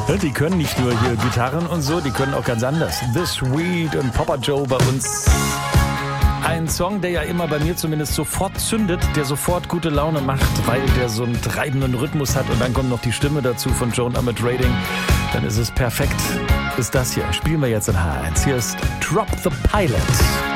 Die können nicht nur hier Gitarren und so, die können auch ganz anders. The Sweet und Papa Joe bei uns. Ein Song, der ja immer bei mir zumindest sofort zündet, der sofort gute Laune macht, weil der so einen treibenden Rhythmus hat und dann kommt noch die Stimme dazu von Joan Armatrading. Dann ist es perfekt. Ist das hier. Spielen wir jetzt in H1. Hier ist Drop the Pilot.